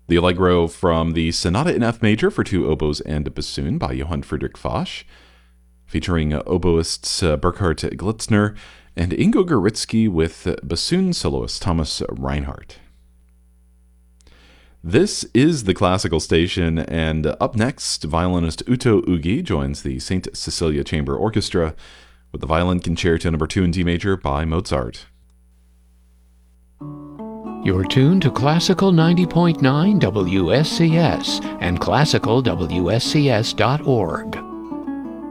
The Allegro from the Sonata in F major for two oboes and a bassoon by Johann Friedrich Foch, featuring oboists Burkhard Glitzner and Ingo Goritzky with bassoon soloist Thomas Reinhardt. This is the Classical Station, and up next, violinist Uto Ugi joins the St. Cecilia Chamber Orchestra with the Violin Concerto No. 2 in D major by Mozart. You're tuned to Classical 90.9 WSCS and classicalwscs.org.